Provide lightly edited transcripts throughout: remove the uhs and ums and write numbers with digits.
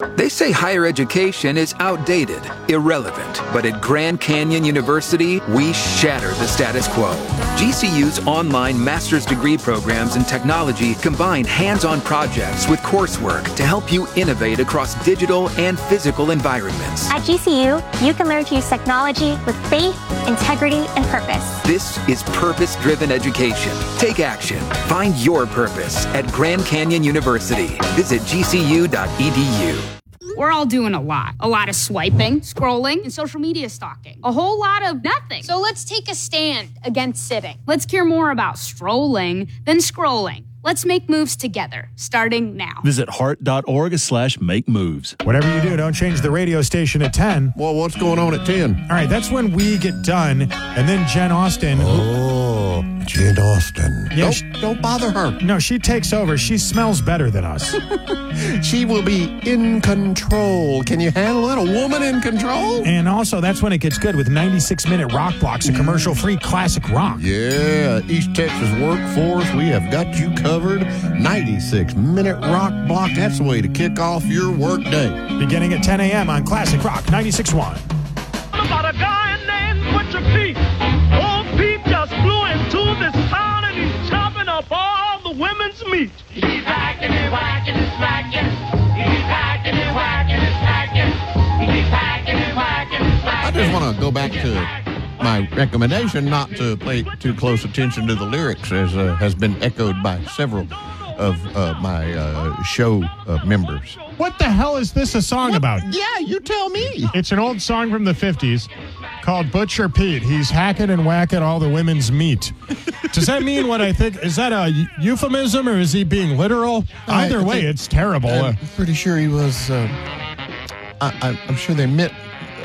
They say higher education is outdated, irrelevant, but at Grand Canyon University, we shatter the status quo. GCU's online master's degree programs in technology combine hands-on projects with coursework to help you innovate across digital and physical environments. At GCU, you can learn to use technology with faith, integrity, and purpose. This is purpose-driven education. Take action. Find your purpose at Grand Canyon University. Visit gcu.edu. We're all doing a lot. A lot of swiping, scrolling, and social media stalking. A whole lot of nothing. So let's take a stand against sitting. Let's care more about strolling than scrolling. Let's make moves together, starting now. Visit heart.org/make-moves. Whatever you do, don't change the radio station at 10. Well, what's going on at 10? All right, that's when we get done, and then Jen Austen. Oh, Jen Austen. Yeah, don't bother her. No, she takes over. She smells better than us. She will be in control. Can you handle it? A woman in control? And also, that's when it gets good with 96-minute rock blocks, a commercial-free classic rock. Yeah, East Texas workforce, we have got you covered. 96-minute rock block. That's the way to kick off your work day. Beginning at 10 a.m. on Classic Rock 96.1. About a guy named Butcher Pete. Old Pete just flew into this town and he's chopping up all the women's meat. He's hacking and whacking and smacking. He's hacking and whacking and smacking. He's hacking and whacking and smacking. I just want to go back to my recommendation not to pay too close attention to the lyrics, as has been echoed by several of my show members. What the hell is this a song about? Yeah, you tell me. It's an old song from the 50s called Butcher Pete. He's hacking and whacking all the women's meat. Does that mean what I think? Is that a euphemism or is he being literal? Either way, it's terrible. I'm pretty sure he was. I'm sure they meant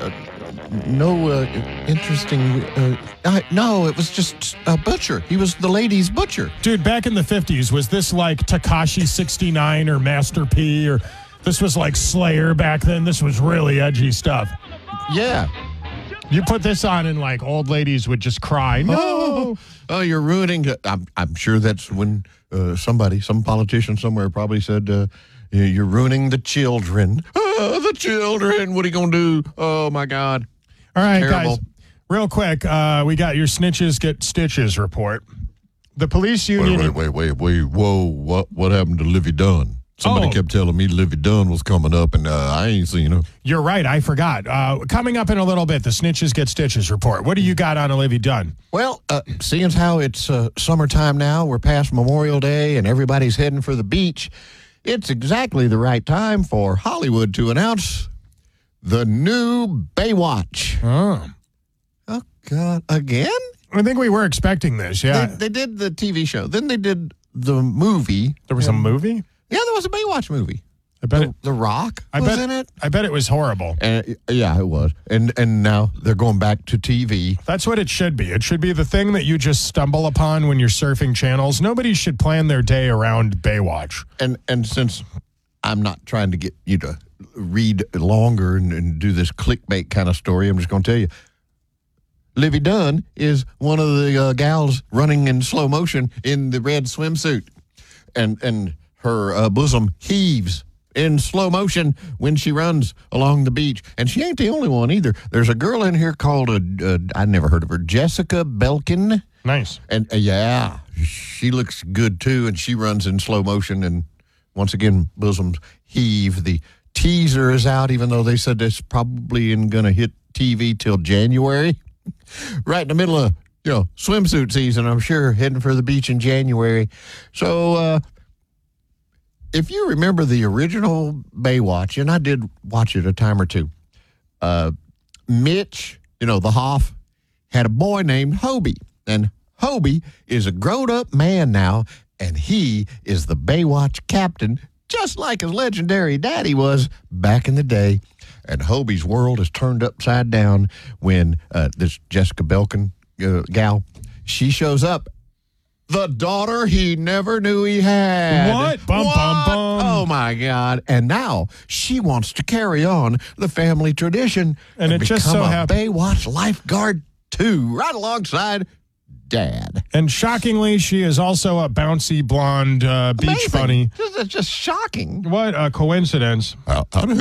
no interesting. No, it was just a butcher. He was the ladies' butcher. Dude, back in the 50s, was this like Tekashi 69 or Master P, or this was like Slayer back then? This was really edgy stuff. Yeah. You put this on and like old ladies would just cry. No. Oh, you're ruining. I'm sure that's when some politician somewhere probably said, you're ruining the children. Oh, the children. What are you going to do? Oh, my God. All right, Terrible. guys. Real quick, we got your Snitches Get Stitches report. The police union... Wait. Whoa, what happened to Livy Dunn? Somebody kept telling me Livy Dunn was coming up, and I ain't seen her. You're right, I forgot. Coming up in a little bit, the Snitches Get Stitches report. What do you got on Livy Dunn? Well, seeing as how it's summertime now, we're past Memorial Day, and everybody's heading for the beach, it's exactly the right time for Hollywood to announce the new Baywatch. Oh, God, again? I think we were expecting this, yeah. They did the TV show. Then they did the movie. There was a movie? Yeah, there was a Baywatch movie. I bet The Rock was in it. I bet it was horrible. Yeah, it was. And now they're going back to TV. That's what it should be. It should be the thing that you just stumble upon when you're surfing channels. Nobody should plan their day around Baywatch. And since I'm not trying to get you to read longer and do this clickbait kind of story, I'm just going to tell you, Livy Dunn is one of the gals running in slow motion in the red swimsuit. And her bosom heaves in slow motion when she runs along the beach. And she ain't the only one either. There's a girl in here called, I never heard of her, Jessica Belkin. Nice. And yeah, she looks good too. And she runs in slow motion. And once again, bosoms heave. The teaser is out, even though they said this probably isn't going to hit TV till January. Right in the middle of, swimsuit season, I'm sure, heading for the beach in January. So, if you remember the original Baywatch, and I did watch it a time or two, Mitch, the Hoff, had a boy named Hobie. And Hobie is a grown-up man now, and he is the Baywatch captain, just like his legendary daddy was back in the day. And Hobie's world is turned upside down when this Jessica Belkin gal, she shows up. The daughter he never knew he had. What? Bum, bum, bum. Oh, my God. And now she wants to carry on the family tradition and it just so happens Baywatch lifeguard too, right alongside Dad. And shockingly, she is also a bouncy blonde beach bunny. Just shocking. What a coincidence. How